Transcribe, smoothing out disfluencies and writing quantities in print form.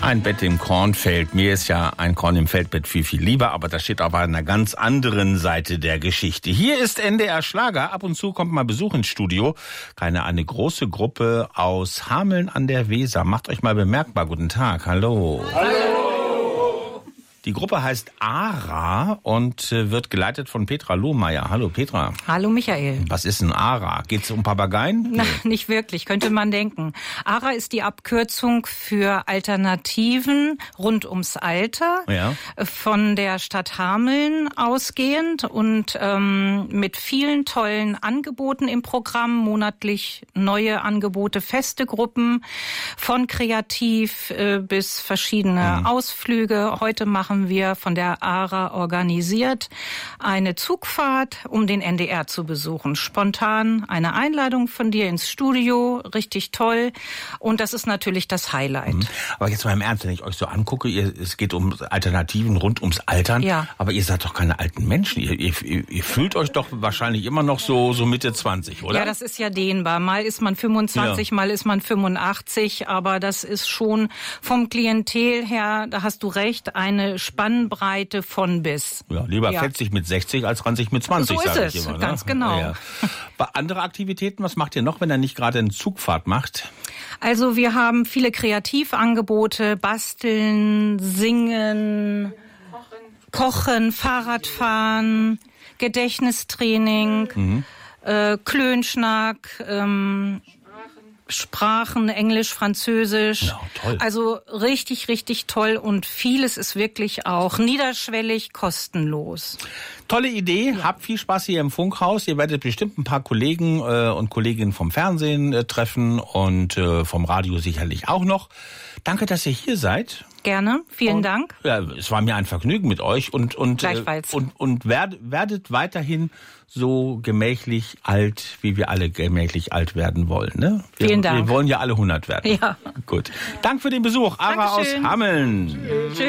Ein Bett im Kornfeld. Mir ist ja ein Korn im Feldbett viel, viel lieber, aber das steht aber an einer ganz anderen Seite der Geschichte. Hier ist NDR Schlager. Ab und zu kommt mal Besuch ins Studio. Eine große Gruppe aus Hameln an der Weser. Macht euch mal bemerkbar. Guten Tag. Hallo. Hallo. Die Gruppe heißt ARA und wird geleitet von Petra Lohmeier. Hallo Petra. Hallo Michael. Was ist ein ARA? Geht's um Papageien? Na, nicht wirklich, könnte man denken. ARA ist die Abkürzung für Alternativen rund ums Alter, ja. Von der Stadt Hameln ausgehend und mit vielen tollen Angeboten im Programm, monatlich neue Angebote, feste Gruppen, von kreativ bis verschiedene Ausflüge. Heute machen wir von der ARA organisiert eine Zugfahrt, um den NDR zu besuchen. Spontan eine Einladung von dir ins Studio, richtig toll. Und das ist natürlich das Highlight. Aber jetzt mal im Ernst, wenn ich euch so angucke, es geht um Alternativen rund ums Altern. Ja. Aber ihr seid doch keine alten Menschen. Ihr fühlt euch doch wahrscheinlich immer noch so Mitte 20, oder? Ja, das ist ja dehnbar. Mal ist man 25, mal ist man 85. Aber das ist schon vom Klientel her, da hast du recht, eine Spannbreite von bis. Ja, lieber fetzig mit 60 als ranzig mit 20, so ist sage es, ich immer. Ne? Ganz genau. Ja. Andere Aktivitäten, was macht ihr noch, wenn ihr nicht gerade eine Zugfahrt macht? Also wir haben viele Kreativangebote, basteln, singen, kochen, Fahrradfahren, Gedächtnistraining, Klönschnack, Sprachen, Englisch, Französisch. Ja, toll. Also richtig, richtig toll und vieles ist wirklich auch niederschwellig, kostenlos. Tolle Idee, habt viel Spaß hier im Funkhaus. Ihr werdet bestimmt ein paar Kollegen und Kolleginnen vom Fernsehen treffen und vom Radio sicherlich auch noch. Danke, dass ihr hier seid. Gerne, vielen Dank. Ja, es war mir ein Vergnügen mit euch und Gleichfalls. Und werdet weiterhin so gemächlich alt, wie wir alle gemächlich alt werden wollen. Ne? Vielen Dank. Wir wollen ja alle 100 werden. Ja. Gut. Dank für den Besuch. ARA aus Hameln. Tschüss.